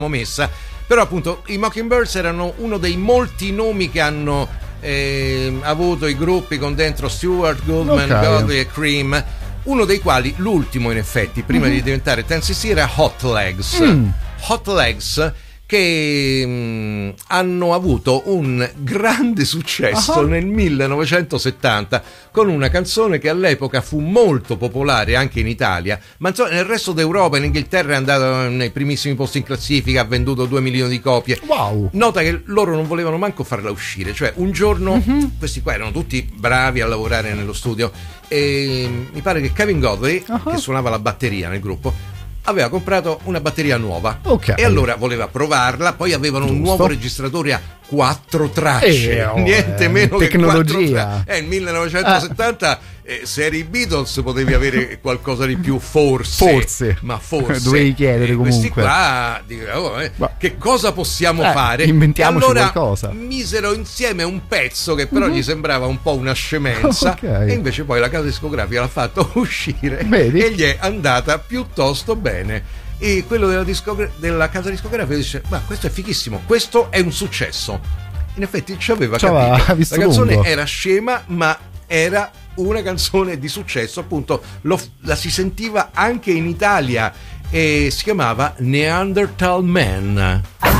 messa, però appunto i Mockingbirds erano uno dei molti nomi che hanno avuto i gruppi con dentro Stewart, Goldman, Godley e Cream, uno dei quali, l'ultimo in effetti, prima di diventare 10cc, era Hot Legs. Hot Legs, che hanno avuto un grande successo nel 1970 con una canzone che all'epoca fu molto popolare anche in Italia, ma insomma nel resto d'Europa, in Inghilterra è andato nei primissimi posti in classifica, ha venduto 2 milioni di copie. Wow. Nota che loro non volevano manco farla uscire, cioè un giorno questi qua erano tutti bravi a lavorare nello studio e mi pare che Kevin Godley, che suonava la batteria nel gruppo, aveva comprato una batteria nuova e allora voleva provarla, poi avevano un nuovo registratore a 4 tracce, niente meno tecnologia. Che 4 tracce. Nel 1970 se eri i Beatles potevi avere qualcosa di più, forse ma forse dovevi chiedere comunque. Questi qua che cosa possiamo fare? Inventiamoci allora qualcosa. misero insieme un pezzo che però gli sembrava un po' una scemenza e invece poi la casa discografica l'ha fatto uscire e gli è andata piuttosto bene. E quello della casa discografica dice: ma questo è fighissimo, questo è un successo. In effetti ci aveva capito, la canzone era scema ma era una canzone di successo, appunto la si sentiva anche in Italia e si chiamava Neanderthal Man.